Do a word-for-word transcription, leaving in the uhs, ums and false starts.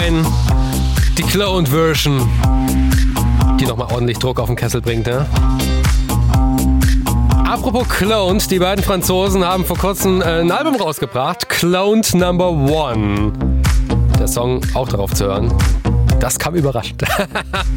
rein. Die Cloned-Version, die nochmal ordentlich Druck auf den Kessel bringt, ne? Apropos Cloned, die beiden Franzosen haben vor kurzem ein Album rausgebracht, Cloned Number One. Der Song auch darauf zu hören, das kam überraschend.